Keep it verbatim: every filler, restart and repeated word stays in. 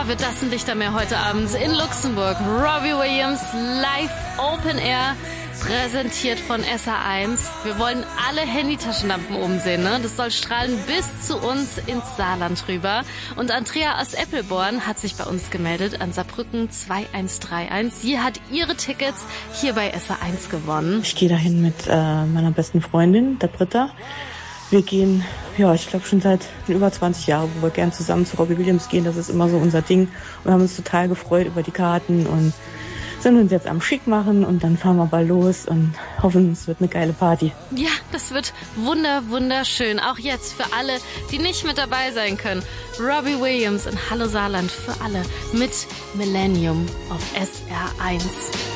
Ja, wird das ein Lichtermeer heute Abend in Luxemburg. Robbie Williams live Open Air, präsentiert von S A eins. Wir wollen alle Handytaschenlampen umsehen, ne? Das soll strahlen bis zu uns ins Saarland rüber. Und Andrea aus Eppelborn hat sich bei uns gemeldet an Saarbrücken zwei eins drei eins. Sie hat ihre Tickets hier bei S A eins gewonnen. Ich gehe dahin mit äh, meiner besten Freundin, der Britta. Wir gehen, ja, ich glaube schon seit über zwanzig Jahren, wo wir gern zusammen zu Robbie Williams gehen. Das ist immer so unser Ding. Und haben uns total gefreut über die Karten und sind uns jetzt am Schick machen und dann fahren wir bald los und hoffen, es wird eine geile Party. Ja, das wird wunder, wunderschön. Auch jetzt für alle, die nicht mit dabei sein können. Robbie Williams in Hallo Saarland für alle mit Millennium auf S R eins.